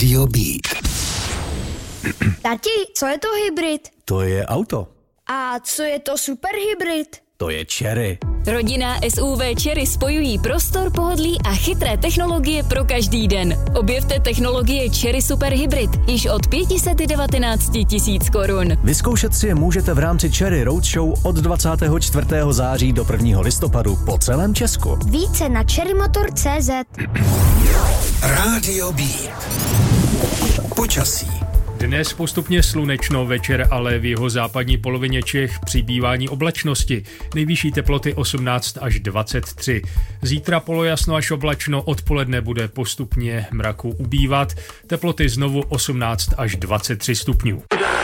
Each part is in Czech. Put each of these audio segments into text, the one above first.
Radio Beat. Tati, co je to hybrid? To je auto. A co je to superhybrid? To je Chery. Rodinná SUV Chery spojují prostor, pohodlí a chytré technologie pro každý den. Objevte technologie Chery Super Hybrid již od 519 000 korun. Vyzkoušet si je můžete v rámci Chery Roadshow od 24. září do 1. listopadu po celém Česku. Více na cherrymotor.cz. Radio Beat. Počasí. Dnes postupně slunečno, večer ale v jeho západní polovině Čech přibývání oblačnosti. Nejvyšší teploty 18 až 23. Zítra polojasno až oblačno, odpoledne bude postupně mraku ubývat. Teploty znovu 18 až 23 stupňů.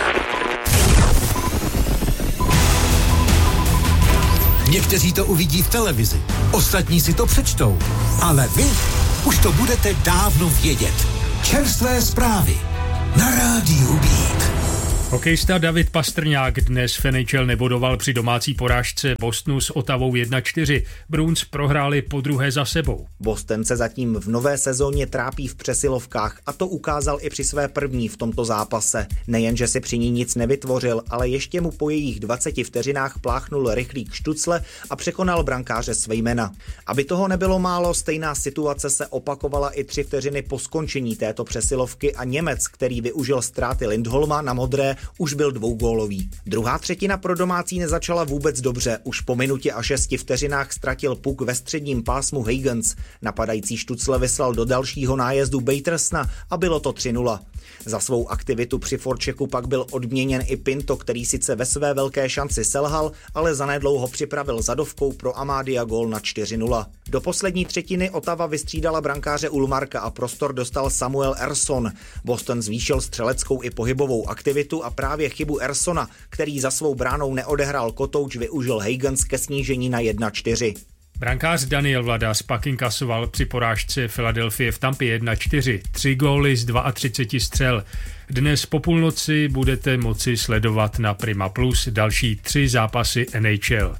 Někteří to uvidí v televizi, ostatní si to přečtou, ale vy už to budete dávno vědět. Čerstvé zprávy na Rádiu Beat. Hokejista David Pastrňák dnes v NHL nebodoval při domácí porážce Bostonu s Ottawou 1-4. Bruins prohráli podruhé za sebou. Boston se zatím v nové sezóně trápí v přesilovkách a to ukázal i při své první v tomto zápase. Nejenže si při ní nic nevytvořil, ale ještě mu po jejich 20 vteřinách pláchnul rychlík Štucle a překonal brankáře Svejmena. Aby toho nebylo málo, stejná situace se opakovala i 3 vteřiny po skončení této přesilovky a Němec, který využil ztráty Lindholma na modré, už byl dvougólový. Druhá třetina pro domácí nezačala vůbec dobře. Už po minutě a 6 vteřinách ztratil puk ve středním pásmu Huygens. Napadající Štucle vyslal do dalšího nájezdu Batersna a bylo to 3-0. Za svou aktivitu při forechecku pak byl odměněn i Pinto, který sice ve své velké šanci selhal, ale zanedlouho připravil zadovkou pro Amádia gól na 4-0. Do poslední třetiny Ottawa vystřídala brankáře Ullmarka a prostor dostal Samuel Ersson. Boston zvýšil střeleckou i pohybovou aktivitu a právě chybu Erssona, který za svou bránou neodehrál kotouč, využil Huygens ke snížení na 1-4. Brankář Daniel Vladas pak inkasoval při porážce Philadelphie v Tampě 1-4, 3 góly z 32 střel. Dnes po půlnoci budete moci sledovat na Prima Plus další 3 zápasy NHL.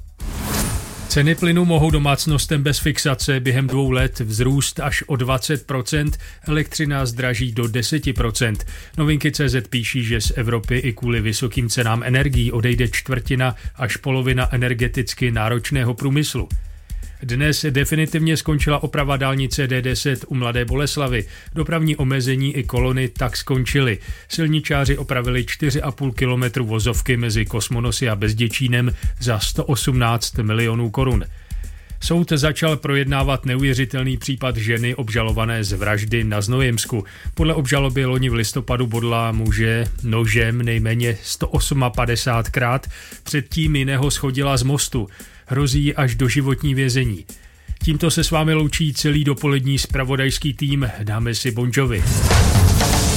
Ceny plynu mohou domácnostem bez fixace během 2 let vzrůst až o 20%, elektřina zdraží do 10%. Novinky CZ píší, že z Evropy i kvůli vysokým cenám energií odejde 1/4 až polovina energeticky náročného průmyslu. Dnes definitivně skončila oprava dálnice D10 u Mladé Boleslavi. Dopravní omezení i kolony tak skončily. Silničáři opravili 4,5 kilometru vozovky mezi Kosmonosy a Bezděčínem za 118 milionů korun. Soud začal projednávat neuvěřitelný případ ženy obžalované z vraždy na Znojemsku. Podle obžaloby loni v listopadu bodla muže nožem nejméně 158krát, předtím jiného shodila z mostu. Hrozí až doživotní vězení. Tímto se s vámi loučí celý dopolední zpravodajský tým. Dáme si Bon Jovi.